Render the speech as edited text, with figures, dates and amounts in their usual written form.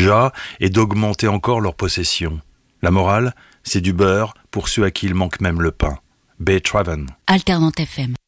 déjà et d'augmenter encore leurs possessions. La morale, c'est du beurre pour ceux à qui il manque même le pain. B. Traven. Alternante FM.